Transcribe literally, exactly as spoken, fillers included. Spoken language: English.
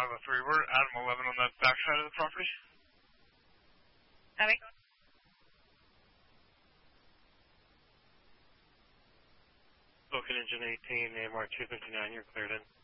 five oh three, we're Adam eleven on that backside of the property. Copy. Spoken Engine eighteen, A M R two fifty-nine, you're cleared in.